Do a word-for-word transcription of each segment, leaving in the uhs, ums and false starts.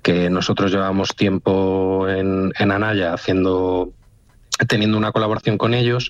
que nosotros llevamos tiempo en, en Anaya haciendo... teniendo una colaboración con ellos,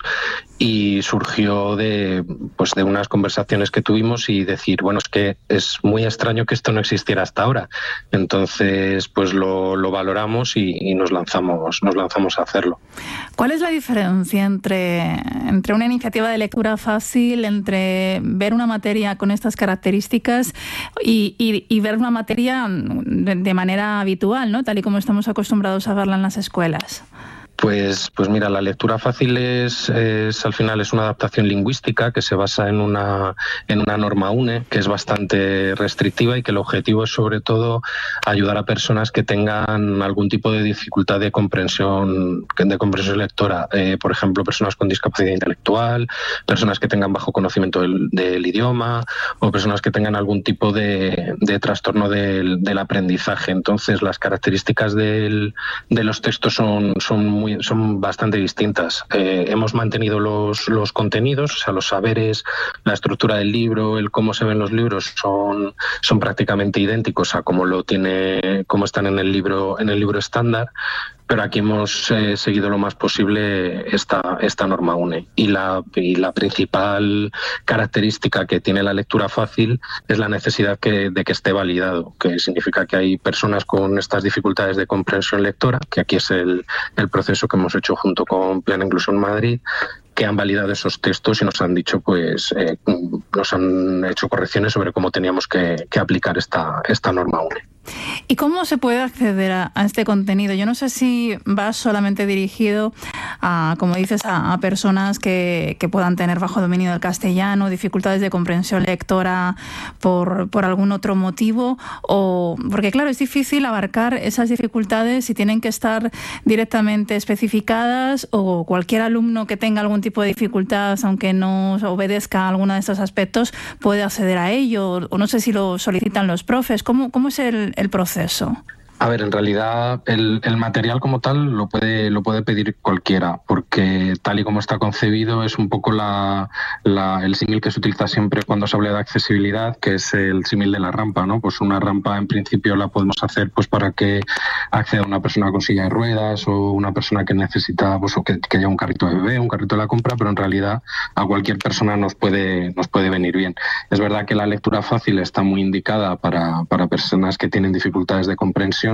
y surgió de pues de unas conversaciones que tuvimos y decir, bueno, es que es muy extraño que esto no existiera hasta ahora. Entonces, pues lo, lo valoramos y, y nos lanzamos nos lanzamos a hacerlo. ¿Cuál es la diferencia entre, entre una iniciativa de lectura fácil, entre ver una materia con estas características y, y, y ver una materia de, de manera habitual, ¿no? Tal y como estamos acostumbrados a verla en las escuelas? Pues, pues mira, la lectura fácil es, es al final es una adaptación lingüística que se basa en una, en una norma UNE que es bastante restrictiva y que el objetivo es sobre todo ayudar a personas que tengan algún tipo de dificultad de comprensión, de comprensión lectora. Eh, por ejemplo, personas con discapacidad intelectual, personas que tengan bajo conocimiento del, del idioma o personas que tengan algún tipo de, de trastorno del, del aprendizaje. Entonces, las características del, de los textos son, son muy Muy, son bastante distintas. Eh, hemos mantenido los, los contenidos, o sea, los saberes, la estructura del libro, el cómo se ven los libros son, son prácticamente idénticos a cómo lo tiene, cómo están en el libro, en el libro estándar. Pero aquí hemos eh, seguido lo más posible esta, esta norma UNE. Y la, y la principal característica que tiene la lectura fácil es la necesidad que, de que esté validado, que significa que hay personas con estas dificultades de comprensión lectora, que aquí es el, el proceso que hemos hecho junto con Plena Inclusión Madrid, que han validado esos textos y nos han dicho, pues, eh, nos han hecho correcciones sobre cómo teníamos que, que aplicar esta, esta norma UNE. ¿Y cómo se puede acceder a, a este contenido? Yo no sé si va solamente dirigido a, como dices, a, a personas que, que puedan tener bajo dominio del castellano, dificultades de comprensión lectora por, por algún otro motivo, o porque claro, es difícil abarcar esas dificultades si tienen que estar directamente especificadas, o cualquier alumno que tenga algún tipo de dificultad, aunque no obedezca a alguno de estos aspectos, puede acceder a ello, o no sé si lo solicitan los profes. ¿Cómo, cómo es el el proceso? A ver, en realidad el, el material como tal lo puede lo puede pedir cualquiera, porque tal y como está concebido es un poco la, la el símil que se utiliza siempre cuando se habla de accesibilidad, que es el símil de la rampa, ¿no? Pues una rampa en principio la podemos hacer pues para que acceda una persona con silla de ruedas o una persona que necesita, pues, o que, que lleva un carrito de bebé, un carrito de la compra, pero en realidad a cualquier persona nos puede nos puede venir bien. Es verdad que la lectura fácil está muy indicada para, para personas que tienen dificultades de comprensión,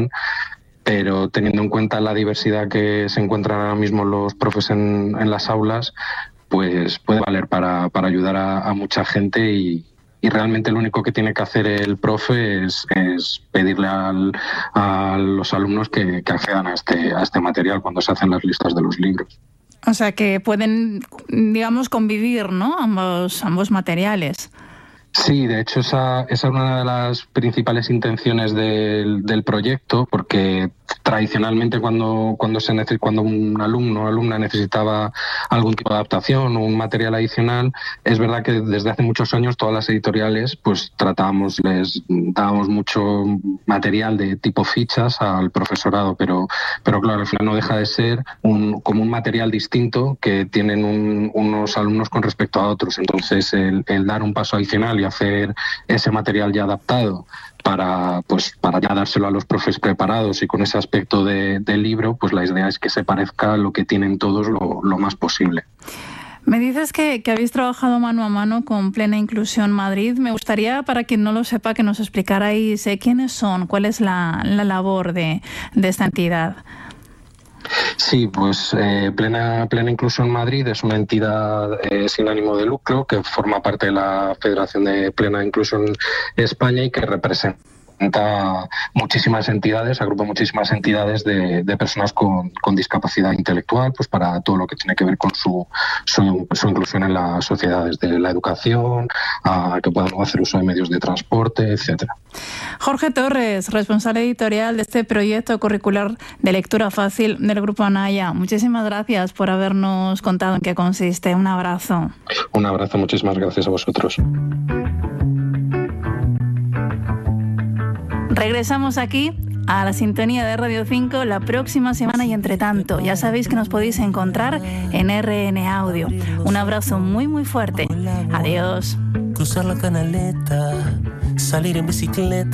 pero teniendo en cuenta la diversidad que se encuentran ahora mismo los profes en, en las aulas, pues puede valer para, para ayudar a, a mucha gente y, y realmente lo único que tiene que hacer el profe es, es pedirle al, a los alumnos que, que accedan a este, a este material cuando se hacen las listas de los libros. O sea, que pueden, digamos, convivir, ¿no? Ambos, ambos materiales. Sí, de hecho esa, esa es una de las principales intenciones del, del proyecto, porque tradicionalmente cuando cuando se neces- cuando un alumno o alumna necesitaba algún tipo de adaptación o un material adicional, es verdad que desde hace muchos años todas las editoriales pues tratábamos, les dábamos mucho material de tipo fichas al profesorado, pero pero claro, al final no deja de ser un, como un material distinto que tienen un, unos alumnos con respecto a otros. Entonces el, el dar un paso adicional y hacer ese material ya adaptado para pues para ya dárselo a los profes preparados y con ese aspecto de, de libro, pues la idea es que se parezca a lo que tienen todos lo, lo más posible. Me dices que, que habéis trabajado mano a mano con Plena Inclusión Madrid. Me gustaría, para quien no lo sepa, que nos explicarais eh, quiénes son, cuál es la, la labor de, de esta entidad. Sí, pues eh, Plena, Plena Inclusión Madrid es una entidad eh, sin ánimo de lucro que forma parte de la Federación de Plena Inclusión España y que representa muchísimas entidades, agrupa muchísimas entidades de, de personas con, con discapacidad intelectual, pues para todo lo que tiene que ver con su, su, su inclusión en la sociedad, desde la educación, a que puedan hacer uso de medios de transporte, etcétera. Jorge Torres, responsable editorial de este proyecto curricular de lectura fácil del Grupo Anaya. Muchísimas gracias por habernos contado en qué consiste. Un abrazo. Un abrazo, muchísimas gracias a vosotros. Regresamos aquí a la sintonía de Radio cinco la próxima semana y entre tanto, ya sabéis que nos podéis encontrar en R N Audio. Un abrazo muy muy fuerte. Adiós. Cruzar la canaleta, salir en bicicleta.